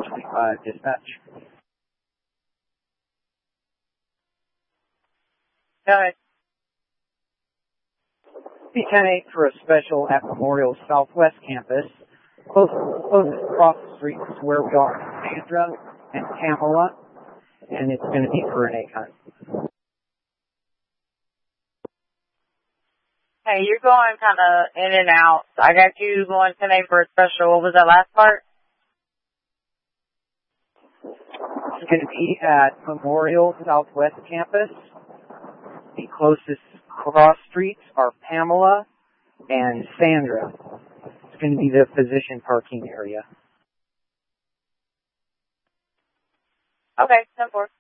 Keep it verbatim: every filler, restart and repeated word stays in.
twenty-five dispatch. Go ahead. B ten eight for a special at Memorial Southwest Campus. Close, closest across the street is where we are, Sandra and Pamela, and it's going to be for an egg hunt. Hey, you're going kind of in and out. I got you going today for a special. What was that last part? It's going to be at Memorial Southwest Campus. The closest cross streets are Pamela and Sandra. It's going to be the physician parking area. Okay, ten four.